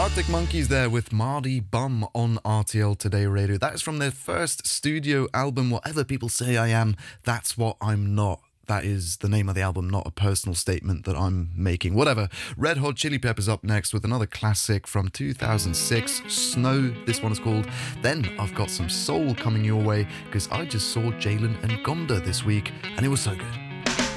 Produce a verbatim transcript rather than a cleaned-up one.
Arctic Monkeys there with Mardy Bum on R T L Today Radio. That is from their first studio album, Whatever People Say I Am, That's What I'm Not. That is the name of the album, not a personal statement that I'm making. Whatever. Red Hot Chili Peppers up next with another classic from two thousand six, Snow, this one is called. Then I've got some soul coming your way because I just saw Jalen and Gonda this week and it was so good.